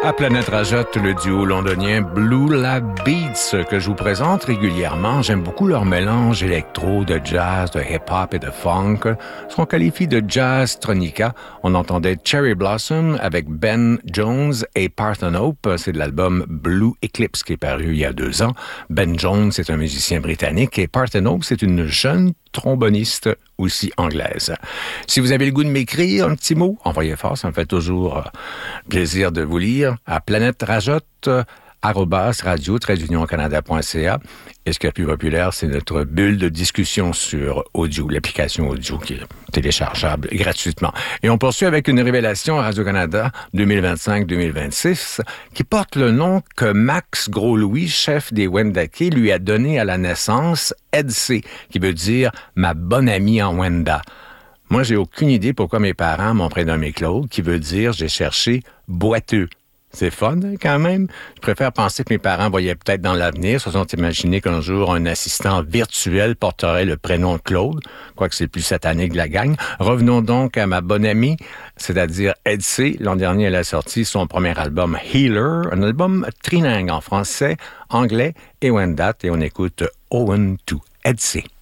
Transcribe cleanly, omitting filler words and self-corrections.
À Planète Rajotte, le duo londonien Blue Lab Beats que je vous présente régulièrement. J'aime beaucoup leur mélange électro, de jazz, de hip-hop et de funk. Ce qu'on qualifie de jazz tronica. On entendait Cherry Blossom avec Ben Jones et Parthenope. C'est de l'album Blue Eclipse qui est paru il y a 2 ans. Ben Jones est un musicien britannique et Parthenope, c'est une jeune tromboniste aussi anglaise. Si vous avez le goût de m'écrire un petit mot, envoyez fort, ça me fait toujours plaisir de vous lire à planèterajotte@radio-canada.ca. Et ce qui est le plus populaire, c'est notre bulle de discussion sur audio, l'application audio qui est téléchargeable gratuitement. Et on poursuit avec une révélation à Radio-Canada 2025-2026 qui porte le nom que Max Gros-Louis, chef des Wendake, lui a donné à la naissance, Edsé, qui veut dire « ma bonne amie en Wenda ». Moi, j'ai aucune idée pourquoi mes parents m'ont prénommé Claude, qui veut dire, j'ai cherché boiteux. C'est fun, quand même. Je préfère penser que mes parents voyaient peut-être dans l'avenir, se sont imaginés qu'un jour, un assistant virtuel porterait le prénom Claude, quoique c'est le plus satanique de la gang. Revenons donc à ma bonne amie, c'est-à-dire Edsé. L'an dernier, elle a sorti son premier album Healer, un album trilingue en français, anglais et Wendat, et on écoute Owen to Edsé.